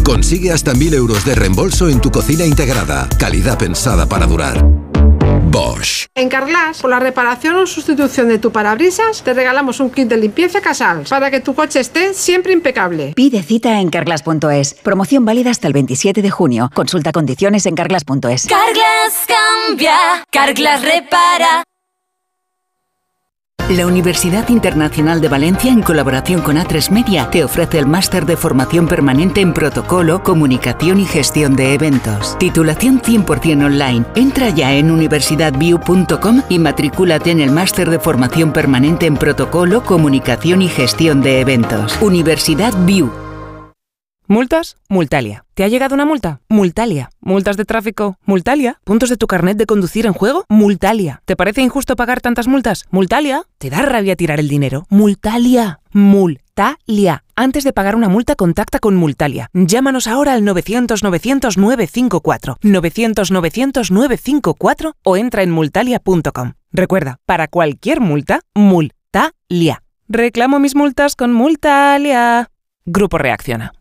Consigue hasta 1.000 euros de reembolso en tu cocina integrada. Calidad pensada para durar. Bosch. En Carglass, por la reparación o sustitución de tu parabrisas, te regalamos un kit de limpieza Casals para que tu coche esté siempre impecable. Pide cita en carglass.es. Promoción válida hasta el 27 de junio. Consulta condiciones en carglass.es. Carglass cambia, Carglass repara. La Universidad Internacional de Valencia, en colaboración con A3 Media, te ofrece el máster de formación permanente en protocolo, comunicación y gestión de eventos. Titulación 100% online. Entra ya en universidadview.com y matricúlate en el máster de formación permanente en protocolo, comunicación y gestión de eventos. Universidad View. ¿Multas? Multalia. ¿Te ha llegado una multa? Multalia. ¿Multas de tráfico? Multalia. ¿Puntos de tu carnet de conducir en juego? Multalia. ¿Te parece injusto pagar tantas multas? Multalia. ¿Te da rabia tirar el dinero? Multalia. Multalia. Antes de pagar una multa, contacta con Multalia. Llámanos ahora al 900-900-954. 900-900-954 o entra en multalia.com. Recuerda, para cualquier multa, Multalia. Reclamo mis multas con Multalia. Grupo Reacciona.